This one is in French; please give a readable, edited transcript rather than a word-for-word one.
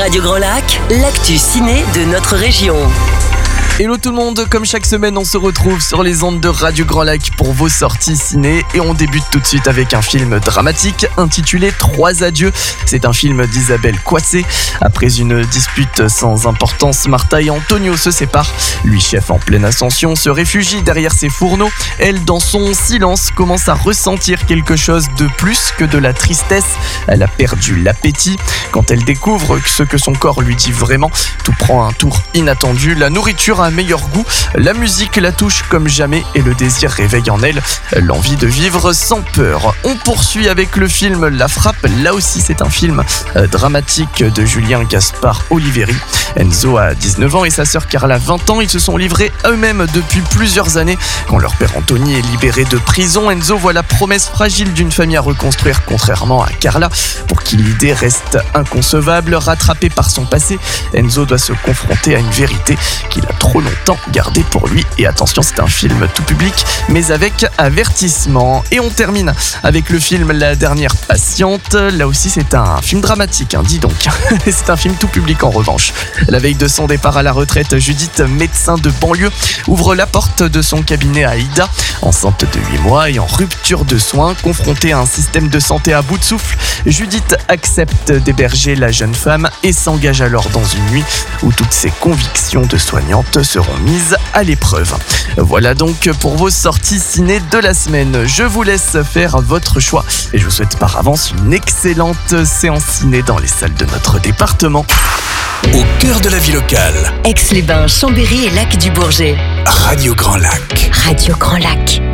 Radio Grand Lac, l'actu ciné de notre région. Hello tout le monde, comme chaque semaine on se retrouve sur les ondes de Radio Grand Lac pour vos sorties ciné et on débute tout de suite avec un film dramatique intitulé 3 adieux. C'est un film d'Isabelle Coissé. Après une dispute sans importance, Martha et Antonio se séparent. Lui, chef en pleine ascension, se réfugie derrière ses fourneaux. Elle, dans son silence, commence à ressentir quelque chose de plus que de la tristesse. Elle a perdu l'appétit. Quand elle découvre ce que son corps lui dit vraiment, tout prend un tour inattendu. La nourriture a un meilleur goût, la musique la touche comme jamais et le désir réveille en elle l'envie de vivre sans peur. On poursuit avec le film La Frappe. Là aussi c'est un film dramatique de Julien Gaspard Oliveri. Enzo a 19 ans et sa sœur Carla 20 ans. Ils se sont livrés eux-mêmes depuis plusieurs années. Quand leur père Anthony est libéré de prison, Enzo voit la promesse fragile d'une famille à reconstruire, contrairement à Carla, pour qui l'idée reste inconcevable. Rattrapé par son passé, Enzo doit se confronter à une vérité qu'il a trop longtemps gardée pour lui. Et attention, c'est un film tout public, mais avec avertissement. Et on termine avec le film La Dernière Patiente. Là aussi, c'est un film dramatique, dis donc. C'est un film tout public en revanche. La veille de son départ à la retraite, Judith, médecin de banlieue, ouvre la porte de son cabinet à Ida, enceinte de 8 mois et en rupture de soins. Confrontée à un système de santé à bout de souffle, Judith accepte d'héberger la jeune femme et s'engage alors dans une nuit où toutes ses convictions de soignante seront mises à l'épreuve. Voilà donc pour vos sorties ciné de la semaine. Je vous laisse faire votre choix et je vous souhaite par avance une excellente séance ciné dans les salles de notre département. Au cœur de la vie locale. Aix-les-Bains, Chambéry et Lac-du-Bourget. Radio Grand Lac. Radio Grand Lac.